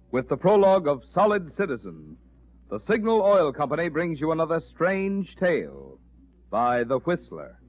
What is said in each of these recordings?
With the prologue of Solid Citizen, the Signal Oil Company brings you another strange tale by The Whistler.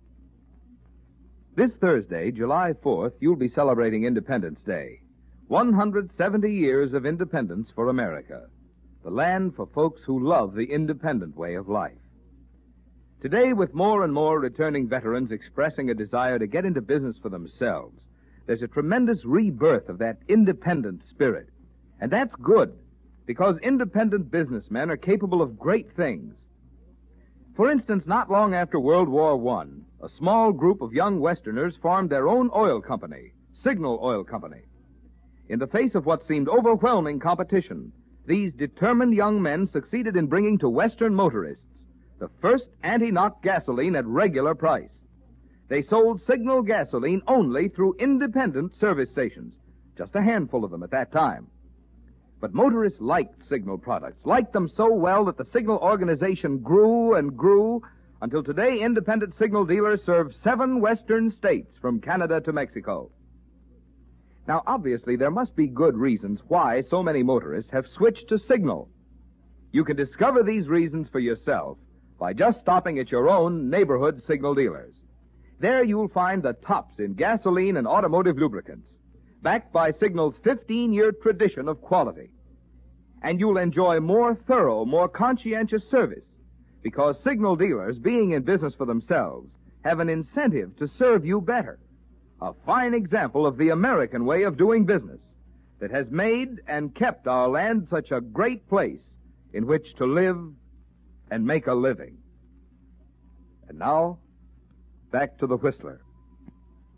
This Thursday, July 4th, you'll be celebrating Independence Day. 170 years of independence for America, the land for folks who love the independent way of life. Today, with more and more returning veterans expressing a desire to get into business for themselves, there's a tremendous rebirth of that independent spirit. And that's good, because independent businessmen are capable of great things. For instance, not long after World War I, a small group of young Westerners formed their own oil company, Signal Oil Company. In the face of what seemed overwhelming competition, these determined young men succeeded in bringing to Western motorists the first anti-knock gasoline at regular price. They sold Signal gasoline only through independent service stations, just a handful of them at that time. But motorists liked Signal products, liked them so well that the Signal organization grew and grew until today independent Signal dealers serve 7 western states from Canada to Mexico. Now, obviously, there must be good reasons why so many motorists have switched to Signal. You can discover these reasons for yourself by just stopping at your own neighborhood Signal dealers. There you'll find the tops in gasoline and automotive lubricants, backed by Signal's 15-year tradition of quality. And you'll enjoy more thorough, more conscientious service, because Signal dealers, being in business for themselves, have an incentive to serve you better. A fine example of the American way of doing business that has made and kept our land such a great place in which to live and make a living. And now, back to the Whistler.